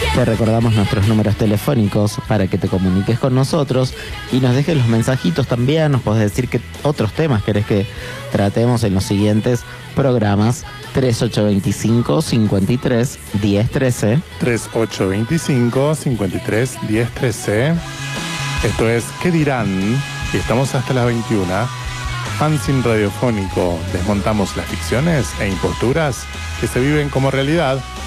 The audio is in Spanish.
Te recordamos nuestros números telefónicos para que te comuniques con nosotros y nos dejes los mensajitos también. Nos podés decir qué otros temas querés que tratemos en los siguientes programas. 3825 53 10 13. 3825 53 10 13. Esto es ¿Qué dirán? Y estamos hasta las 21. Fanzine radiofónico. Desmontamos las ficciones e imposturas que se viven como realidad.